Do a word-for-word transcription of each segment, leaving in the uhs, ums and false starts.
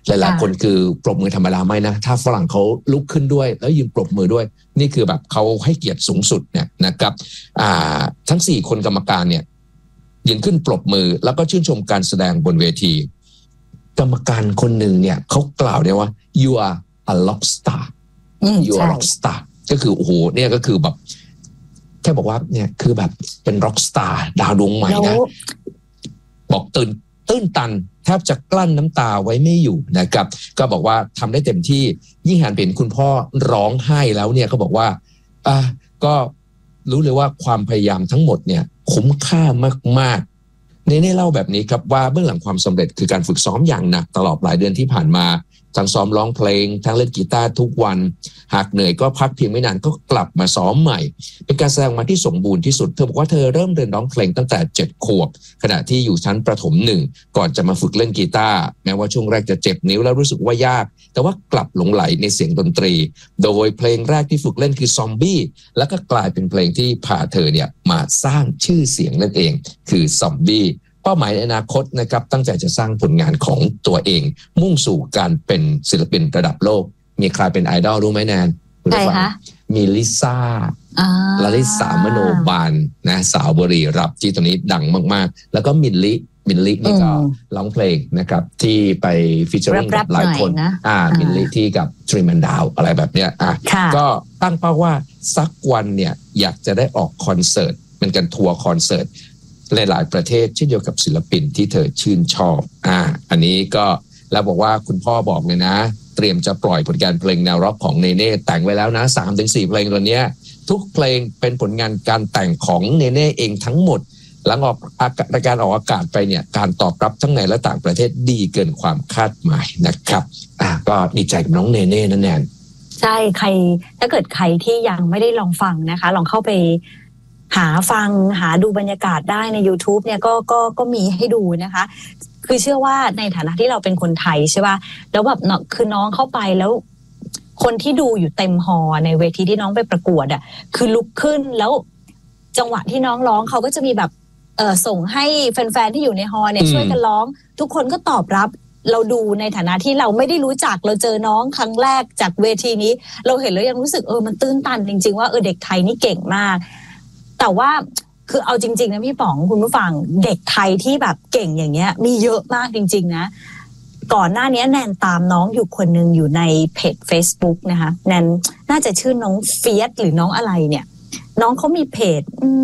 หลายๆคนคือปรบมือธรรมดาไม่นะถ้าฝรั่งเขาลุกขึ้นด้วยแล้วยืนปรบมือด้วยนี่คือแบบเขาให้เกียรติสูงสุดเนี่ยนะครับอ่าทั้งสี่คนกรรมการเนี่ยยืนขึ้นปรบมือแล้วก็ชื่นชมการแสดงบนเวทีกรรมการคนหนึ่งเนี่ยเขากล่าวได้ว่า you are a rock star you are a rock star ก็คือโอ้โหเนี่ยก็คือแบบแค่บอกว่าเนี่ยคือแบบเป็น rock star ดาวดวงใหม่นะบอกตื่นตื้นตันแทบจะกลั้นน้ำตาไว้ไม่อยู่นะครับก็บอกว่าทำได้เต็มที่ยิ่งหันเป็นคุณพ่อร้องไห้แล้วเนี่ยเขาบอกว่าอ่ะก็รู้เลยว่าความพยายามทั้งหมดเนี่ยคุ้มค่ามากๆเนเน่เล่าแบบนี้ครับว่าเบื้องหลังความสำเร็จคือการฝึกซ้อมอย่างหนักตลอดหลายเดือนที่ผ่านมาทั้งซ้อมร้องเพลงทั้งเล่นกีตาร์ทุกวันหากเหนื่อยก็พักเพียงไม่นานก็กลับมาซ้อมใหม่เป็นการแสดงมาที่สมบูรณ์ที่สุดเธอบอกว่าเธอเริ่มเรียนร้องเพลงตั้งแต่เจ็ดขวบขณะที่อยู่ชั้นประถมหนึ่งก่อนจะมาฝึกเล่นกีตาร์แม้ว่าช่วงแรกจะเจ็บนิ้วแล้วรู้สึกว่ายากแต่ว่ากลับหลงไหลในเสียงดนตรีโดยเพลงแรกที่ฝึกเล่นคือซอมบี้แล้วก็กลายเป็นเพลงที่พาเธอเนี่ยมาสร้างชื่อเสียงนั่นเองคือซอมบี้เป้าหมายในอนาคตนะครับตั้งใจจะสร้างผลงานของตัวเองมุ่งสู่การเป็นศิลปินระดับโลกมีใครเป็นไอดอลรู้ไหมแนนใครคะมีลิซ่าลลิสามโนบาลนะสาวบุรีรัมย์ที่ตรงนี้ดังมากๆแล้วก็มิลลิมิลลินี่ก็ร้องเพลงนะครับที่ไปฟีเจอริ่งกับหลายคนอ่ามิลลิที่กับทรีแมนดาวอะไรแบบเนี้ยอ่ะก็ตั้งเป้าว่าสักวันเนี่ยอยากจะได้ออกคอนเสิร์ตเป็นการทัวร์คอนเสิร์ตหลายๆประเทศเช่นเดียวกับศิลปินที่เธอชื่นชอบอ่าอันนี้ก็แล้วบอกว่าคุณพ่อบอกเลยนะเตรียมจะปล่อยผลงานเพลงแนวร็อกของเนเน่แต่งไว้แล้วนะ สามถึงสี่ เพลงตัวเนี้ยทุกเพลงเป็นผลงานการแต่งของเนเน่เองทั้งหมดหลังออกรายการออกอากาศไปเนี่ยการตอบรับทั้งในและต่างประเทศดีเกินความคาดหมายนะครับอ่าก็ดีใจกับน้องเนเน่นั่นแน่ใช่ใครถ้าเกิดใครที่ยังไม่ได้ลองฟังนะคะลองเข้าไปหาฟังหาดูบรรยากาศได้ใน YouTube เนี่ยก็ก็ก็มีให้ดูนะคะคือเชื่อว่าในฐานะที่เราเป็นคนไทยใช่ป่ะแล้วแบบคือน้องเข้าไปแล้วคนที่ดูอยู่เต็มฮอในเวทีที่น้องไปประกวดอ่ะคือลุกขึ้นแล้วจังหวะที่น้องร้องเขาก็จะมีแบบเออส่งให้แฟนๆที่อยู่ในฮอเนี่ยช่วยกันร้องทุกคนก็ตอบรับเราดูในฐานะที่เราไม่ได้รู้จักเราเจอน้องครั้งแรกจากเวทีนี้เราเห็นแล้วยังรู้สึกเออมันตื้นตันจริงๆว่าเออเด็กไทยนี่เก่งมากแต่ว่าคือเอาจริงๆนะพี่ป๋องคุณผู้ฟังเด็กไทยที่แบบเก่งอย่างเงี้ยมีเยอะมากจริงๆนะก่อนหน้านี้แนนตามน้องอยู่คนนึงอยู่ในเพจ Facebook นะคะแนนน่าจะชื่อน้องเฟียสหรือน้องอะไรเนี่ยน้องเขามีเพจ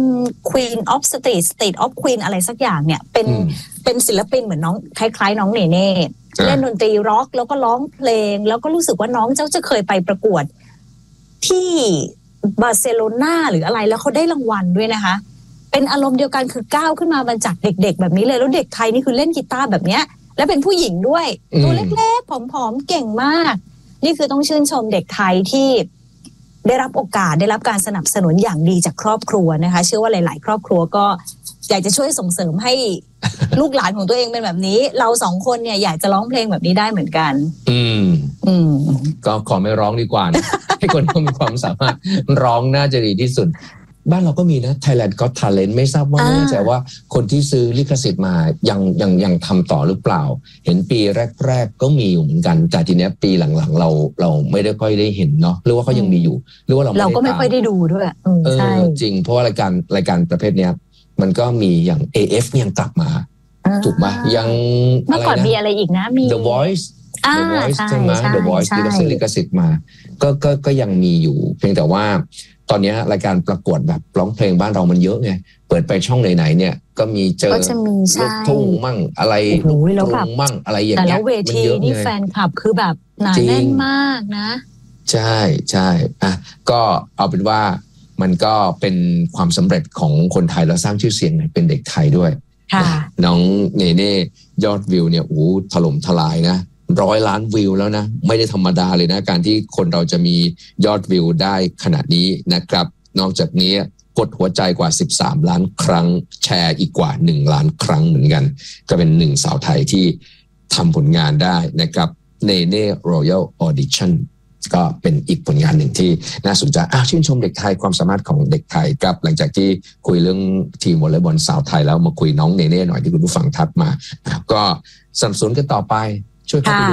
Queen of Street State of Queen อะไรสักอย่างเนี่ยเป็นเป็นศิลปินเหมือนน้องคล้ายๆน้องเนเน่เล่นดนตรีร็อกแล้วก็ร้องเพลงแล้วก็รู้สึกว่าน้องเจ้าจะเคยไปประกวดที่บาร์เซโลนาหรืออะไรแล้วเขาได้รางวัลด้วยนะคะเป็นอารมณ์เดียวกันคือก้าวขึ้นมาบรรจากเด็กๆแบบนี้เลยแล้วเด็กไทยนี่คือเล่นกีตาร์แบบเนี้ยและเป็นผู้หญิงด้วยตัวเล็กๆผอมๆเก่งมากนี่คือต้องชื่นชมเด็กไทยที่ได้รับโอกาสได้รับการสนับสนุนอย่างดีจากครอบครัวนะคะเชื่อว่าหลายๆครอบครัวก็อยากจะช่วยส่งเสริมให้ลูกหลานของตัวเองเป็นแบบนี้เราสองคนเนี่ยอยากจะร้องเพลงแบบนี้ได้เหมือนกันอืมอืมก็ขอไม่ร้องดีกว่านะ ให้คนที่มีความสามารถร้องน่าจะดีที่สุดบ้านเราก็มีนะ Thailand Got Talent ไม่ทราบว่าไม่แน่ใจว่าคนที่ซื้อลิขสิทธิ์มายังยังยังทำต่อหรือเปล่าเห็นปีแรกๆก็มีอยู่เหมือนกันแต่ทีเนี้ยปีหลังๆเราเราไม่ได้ค่อยได้เห็นเนาะหรือว่าเขายังมีอยู่หรือว่าเราเราก็ไม่ค่อยได้ดูด้วยเออจริงเพราะว่ารายการรายการประเภทเนี้ยมันก็มีอย่าง เอ เอฟ ยังกลับมาถูกไหมยังเมื่อก่อนมีอะไรอีกนะมี The Voice The Voice ใช่ไหม The Voice ที่เราซื้อลิขสิทธิ์มาก็ก็ก็ยังมีอยู่เพียงแต่ว่าตอนนี้รายการประกวดแบบร้องเพลงบ้านเรามันเยอะไงเปิดไปช่องไหนๆเนี่ยก็มีเจอลูกทุ่งมั่งอะไรลูกทุ่งมั่งอะไรอย่างเงี้ยแต่แล้วเวทีนี่แฟนคลับคือแบบหนาแน่นมากนะใช่ใช่อ่ะก็เอาเป็นว่ามันก็เป็นความสำเร็จของคนไทยแล้วสร้างชื่อเสียงเป็นเด็กไทยด้วยน้องเนเน่ยอดวิวเนี่ยโอ้ถล่มทลายนะร้อยล้านวิวแล้วนะไม่ได้ธรรมดาเลยนะการที่คนเราจะมียอดวิวได้ขนาดนี้นะครับนอกจากนี้กดหัวใจกว่าสิบสามล้านครั้งแชร์อีกกว่าหนึ่งล้านครั้งเหมือนกันก็เป็นหนึ่งสาวไทยที่ทำผลงานได้นะครับเนเน่ Royal Audition ก็เป็นอีกผลงานหนึ่งที่น่าสนใจอ้าวชื่นชมเด็กไทยความสามารถของเด็กไทยกับหลังจากที่คุยเรื่องทีมวอลเลย์บอลสาวไทยแล้วมาคุยน้องเนเน่หน่อยที่คุณผู้ฟังทักมาก็สนับสนุนกันต่อไปช่วยเข้าไป